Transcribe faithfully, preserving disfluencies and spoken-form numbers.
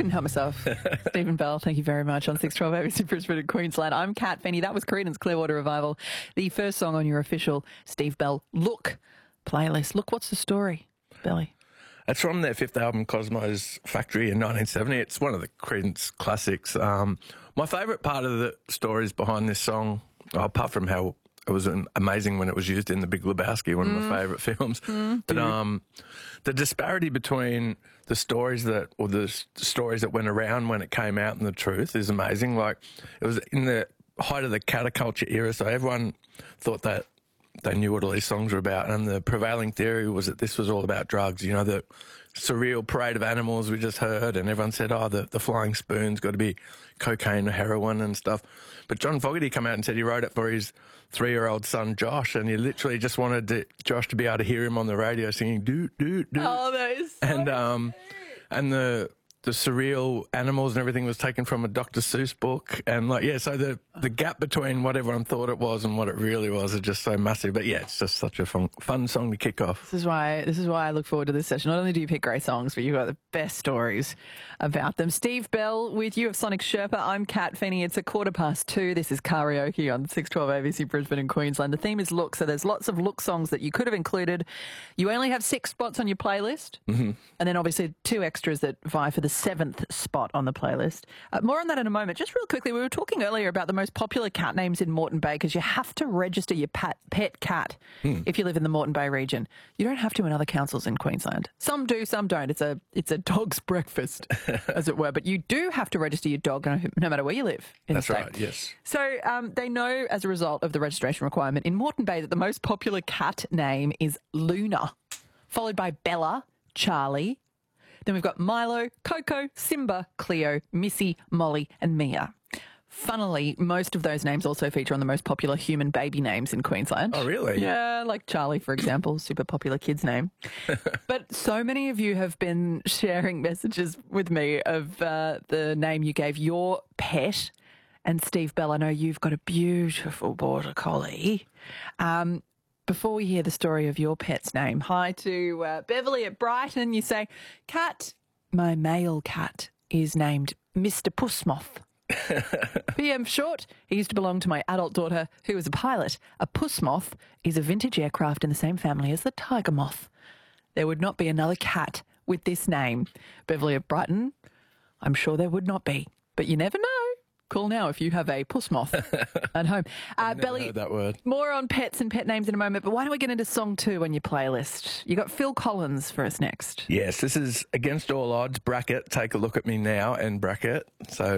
couldn't help myself. Stephen Bell, thank you very much on six twelve A B C Brisbane and Queensland. I'm Kat Fenny. That was Creedence Clearwater Revival, the first song on your official Steve Bell Look playlist. Look, what's the story, Belly? It's from their fifth album, Cosmo's Factory, in nineteen seventy. It's one of the Creedence classics. Um, my favourite part of the stories behind this song, apart from how it was amazing when it was used in The Big Lebowski, one mm. of my favourite films, mm, but um, the disparity between the stories that, or the s- stories that went around when it came out and the truth is amazing. Like, it was in the height of the counterculture era, so everyone thought that they knew what all these songs were about, and the prevailing theory was that this was all about drugs. You know, the surreal parade of animals we just heard, and everyone said, oh, the, the flying spoon's got to be cocaine or heroin and stuff. But John Fogerty came out and said he wrote it for his three-year-old son, Josh, and he literally just wanted to, Josh to be able to hear him on the radio singing, doo, doo, doo. Oh, that is so and, um, and the... the surreal animals and everything was taken from a Doctor Seuss book. And, like, yeah, so the, the gap between what everyone thought it was and what it really was is just so massive. But, yeah, it's just such a fun, fun song to kick off. This is why This is why I look forward to this session. Not only do you pick great songs, but you've got the best stories about them. Steve Bell with you of Sonic Sherpa. I'm Kat Fenny. It's a quarter past two. This is Karaoke on six twelve A B C Brisbane and Queensland. The theme is Look, so there's lots of Look songs that you could have included. You only have six spots on your playlist, mm-hmm. and then obviously two extras that vie for the seventh spot on the playlist. Uh, more on that in a moment. Just real quickly, we were talking earlier about the most popular cat names in Moreton Bay because you have to register your pat, pet cat hmm. if you live in the Moreton Bay region. You don't have to in other councils in Queensland. Some do, some don't. It's a it's a dog's breakfast, as it were. But you do have to register your dog no, no matter where you live in That's the state. Right, yes. So um, they know as a result of the registration requirement in Moreton Bay that the most popular cat name is Luna, followed by Bella, Charlie. Then we've got Milo, Coco, Simba, Cleo, Missy, Molly and Mia. Funnily, most of those names also feature on the most popular human baby names in Queensland. Oh, really? Yeah, like Charlie, for example, super popular kid's name. But so many of you have been sharing messages with me of uh, the name you gave your pet. And Steve Bell, I know you've got a beautiful border collie. Um, Before we hear the story of your pet's name, hi to uh, Beverly at Brighton. You say, Cat, my male cat is named Mister Pussmoth. P M short, he used to belong to my adult daughter who is a pilot. A Pussmoth is a vintage aircraft in the same family as the Tiger Moth. There would not be another cat with this name. Beverly at Brighton, I'm sure there would not be, but you never know. Call now if you have a puss moth at home. Uh, I've never Belly, heard that word. More on pets and pet names in a moment, but why don't we get into song two on your playlist? You got Phil Collins for us next. Yes, this is Against All Odds, bracket, Take a Look at Me Now, and bracket. So